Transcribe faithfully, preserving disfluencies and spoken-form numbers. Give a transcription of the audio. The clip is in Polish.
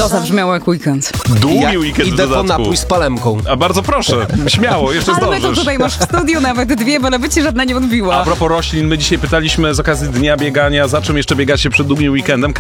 To zabrzmiało jak weekend. Długi Ja weekend w idę po dodatku. napój z palemką. A bardzo proszę, śmiało, jeszcze Ale my to zdążysz. tutaj masz w studiu nawet dwie, bo nawet ci żadna nie odbiła. A propos roślin, my dzisiaj pytaliśmy z okazji dnia biegania, za czym jeszcze biegacie przed długim weekendem.